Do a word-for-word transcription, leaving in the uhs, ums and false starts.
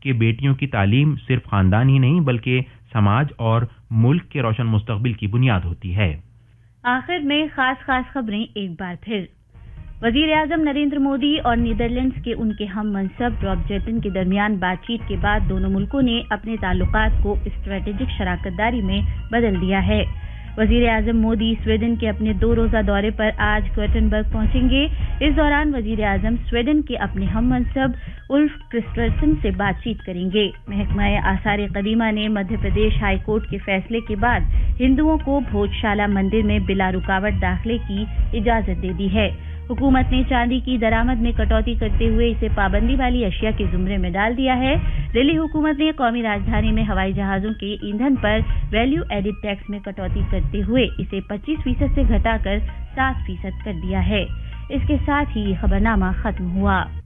कि बेटियों की तालीम सिर्फ खानदान ही नहीं बल्कि समाज और मुल्क के रोशन मुस्तकबिल की बुनियाद होती है। आखिर में खास खास खबरें एक बार फिर। वजीर आजम नरेंद्र मोदी और नीदरलैंड्स के उनके हम मनसब रॉब जेटन के दरमियान बातचीत के बाद दोनों मुल्कों ने अपने ताल्लुकात को स्ट्रेटेजिक शराकतदारी में बदल दिया है। वजीर आजम मोदी स्वीडन के अपने दो रोजा दौरे पर आज गोटेनबर्ग पहुंचेंगे। इस दौरान वजीर आजम स्वीडन के अपने हम मनसब उल्फ क्रिस्टरसन से बातचीत करेंगे। महकमा आसार कदीमा ने मध्य प्रदेश हाई कोर्ट के फैसले के बाद हिंदुओं को भोजशाला मंदिर में बिला रुकावट दाखिले की इजाजत दे दी है। हुकूमत ने चांदी की दरामद में कटौती करते हुए इसे पाबंदी वाली अशिया के जुमरे में डाल दिया है। दिल्ली हुकूमत ने कौमी राजधानी में हवाई जहाजों के ईंधन पर वैल्यू एडिड टैक्स में कटौती करते हुए इसे पच्चीस फीसद से घटाकर सात फीसद कर दिया है। इसके साथ ही खबरनामा खत्म हुआ।